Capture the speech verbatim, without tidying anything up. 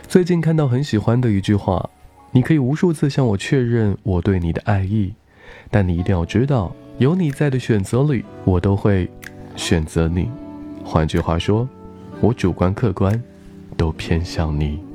最近看到很喜欢的一句话，你可以无数次向我确认我对你的爱意，但你一定要知道，有你在的选择里，我都会选择你。换句话说，我主观客观都偏向你。